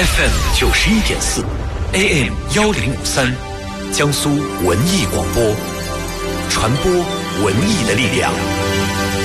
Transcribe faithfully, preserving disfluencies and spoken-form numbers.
F M 九十一点四 ，A M 幺零五三，江苏文艺广播，传播文艺的力量。